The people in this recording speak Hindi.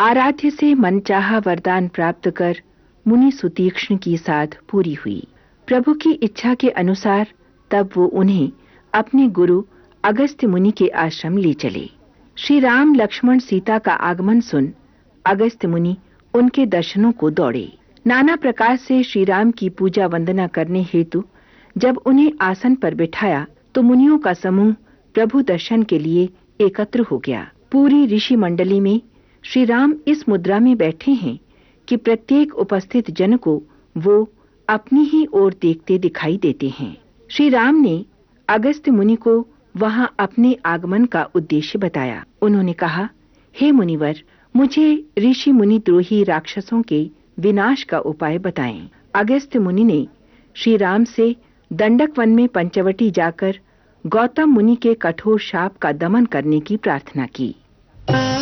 आराध्य से मनचाहा वरदान प्राप्त कर मुनि सुतीक्ष्ण की साध पूरी हुई। प्रभु की इच्छा के अनुसार तब वो उन्हें अपने गुरु अगस्त्य मुनि के आश्रम ले चले। श्री राम लक्ष्मण सीता का आगमन सुन अगस्त्य मुनि उनके दर्शनों को दौड़े। नाना प्रकार से श्री राम की पूजा वंदना करने हेतु जब उन्हें आसन पर बिठाया तो मुनियों का समूह प्रभु दर्शन के लिए एकत्र हो गया। पूरी ऋषि मंडली में श्री राम इस मुद्रा में बैठे हैं कि प्रत्येक उपस्थित जन को वो अपनी ही ओर देखते दिखाई देते हैं। श्री राम ने अगस्त्य मुनि को वहां अपने आगमन का उद्देश्य बताया। उन्होंने कहा, हे मुनिवर, मुझे ऋषि मुनि द्रोही राक्षसों के विनाश का उपाय बताएं। अगस्त्य मुनि ने श्री राम से दंडक वन में पंचवटी जाकर गौतम मुनि के कठोर शाप का दमन करने की प्रार्थना की।